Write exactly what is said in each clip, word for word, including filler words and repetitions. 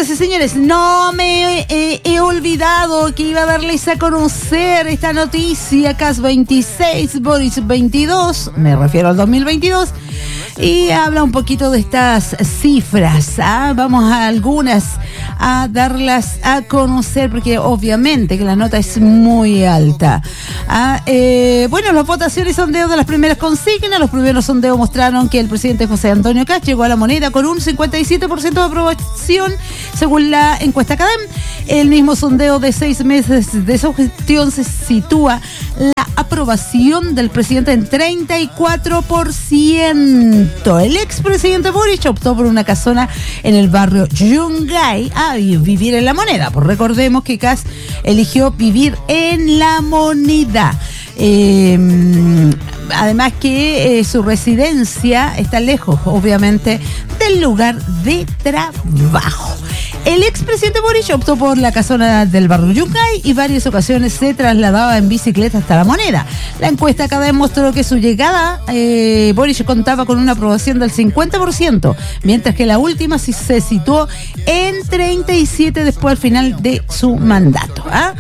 Señoras y señores, no me eh, he olvidado que iba a darles a conocer esta noticia. C A S veintiséis, Boris veintidós, me refiero al dos mil veintidós, y habla un poquito de estas cifras. ¿ah? Vamos a algunas a darlas a conocer porque obviamente que la nota es muy alta. ¿ah? Eh, bueno, las votaciones y sondeos de las primeras consignas. Los primeros sondeos mostraron que el presidente José Antonio Kast llegó a la moneda con un cincuenta y siete por ciento de aprobación según la encuesta Cadem. El mismo sondeo de seis meses de su gestión se sitúa la aprobación del presidente en treinta y cuatro por ciento. El expresidente Boric optó por una casona en el barrio Yungay a vivir en la moneda. Pues recordemos que Kast eligió vivir en la moneda. Eh, además que eh, su residencia está lejos, obviamente, del lugar de trabajo. El expresidente Boric optó por la casona del barrio Yungay y varias ocasiones se trasladaba en bicicleta hasta la moneda. La encuesta acá demostró que su llegada, eh, Boric contaba con una aprobación del cincuenta por ciento, mientras que la última sí se situó en treinta y siete por ciento después al final de su mandato. ¿ah?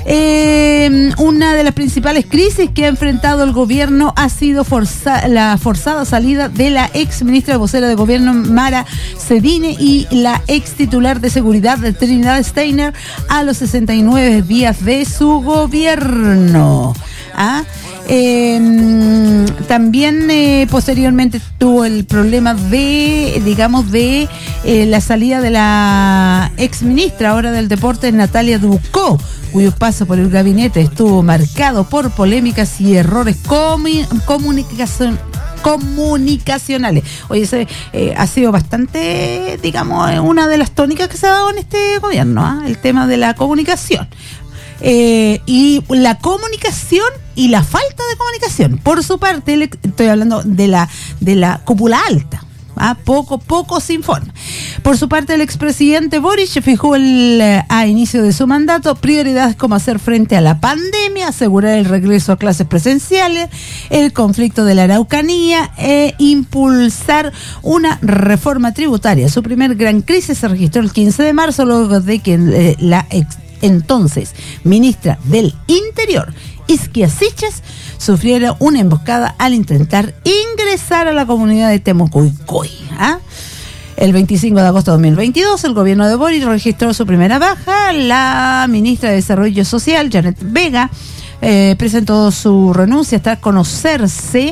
Eh, una de las principales crisis que ha enfrentado el gobierno ha sido forza- la forzada salida de la ex ministra de vocera de gobierno Mara Cedine y la ex titular de seguridad de Trinidad Steiner a los sesenta y nueve días de su gobierno. ¿Ah? Eh, también eh, posteriormente tuvo el problema de, digamos, de eh, la salida de la ex ministra ahora del deporte, Natalia Ducó, cuyo paso por el gabinete estuvo marcado por polémicas y errores comu- comunicación comunicacionales. Oye, ese eh, ha sido bastante, digamos, una de las tónicas que se ha dado en este gobierno, ¿ah? El tema de la comunicación. Eh, y la comunicación y la falta de comunicación. Por su parte, le, estoy hablando de la de la cúpula alta. ¿ah? Poco, poco se informa. Por su parte, el expresidente Boric fijó el, a inicio de su mandato prioridades como hacer frente a la pandemia, asegurar el regreso a clases presenciales, el conflicto de la Araucanía e impulsar una reforma tributaria. Su primer gran crisis se registró el quince de marzo, luego de que eh, la ex entonces ministra del Interior, Isquia Siches, sufriera una emboscada al intentar ingresar a la comunidad de Temucuicui. ¿ah? El veinticinco de agosto de dos mil veintidós, el gobierno de Boric registró su primera baja. La ministra de Desarrollo Social, Janet Vega, eh, presentó su renuncia hasta conocerse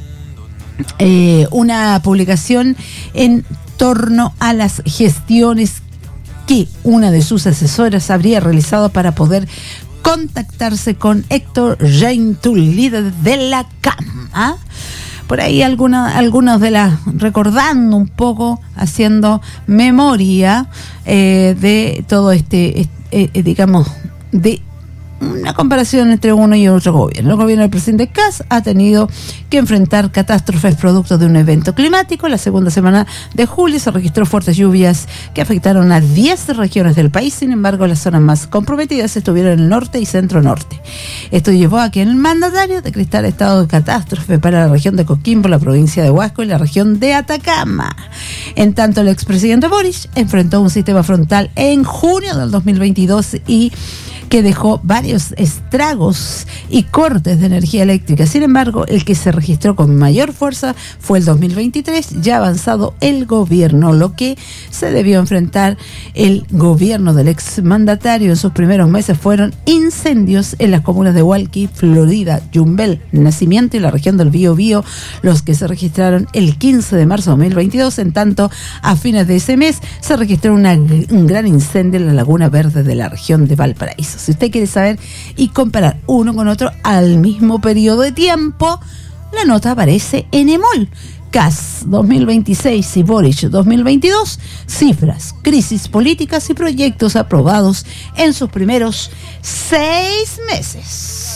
eh, una publicación en torno a las gestiones que una de sus asesoras habría realizado para poder contactarse con Héctor Jaintul, líder de la C A M. ¿ah? Por ahí alguna, algunas de las, recordando un poco, haciendo memoria eh, de todo este, eh, eh, digamos, de una comparación entre uno y otro gobierno. El gobierno del presidente Kast ha tenido que enfrentar catástrofes producto de un evento climático. La segunda semana de julio se registró fuertes lluvias que afectaron a diez regiones del país. Sin embargo, las zonas más comprometidas estuvieron en el norte y centro norte. Esto llevó a que el mandatario decretara estado de catástrofe para la región de Coquimbo, la provincia de Huasco y la región de Atacama. En tanto, el expresidente Boric enfrentó un sistema frontal en junio del dos mil veintidós y que dejó varios estragos y cortes de energía eléctrica. Sin embargo, el que se registró con mayor fuerza fue el dos mil veintitrés, ya avanzado el gobierno, lo que se debió enfrentar el gobierno del exmandatario en sus primeros meses fueron incendios en las comunas de Hualqui, Florida, Yumbel, Nacimiento y la región del Bío Bío, los que se registraron el quince de marzo de dos mil veintidós. En tanto, a fines de ese mes se registró una, un gran incendio en la Laguna Verde de la región de Valparaíso. Si usted quiere saber y comparar uno con otro al mismo periodo de tiempo, la nota aparece en EMOL. Kast dos mil veintiséis y Boric dos mil veintidós, cifras, crisis políticas y proyectos aprobados en sus primeros seis meses.